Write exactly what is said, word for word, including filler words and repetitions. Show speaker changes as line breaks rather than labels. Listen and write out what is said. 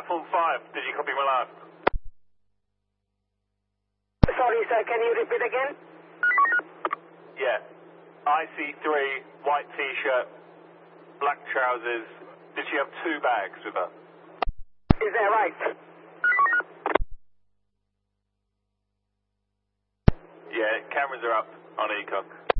Platform five, did you copy my last?
Sorry, sir, can you repeat again?
Yeah. I C three, white t-shirt, black trousers. Did she have two bags with her?
Is that right?
Yeah, cameras are up on E C O C.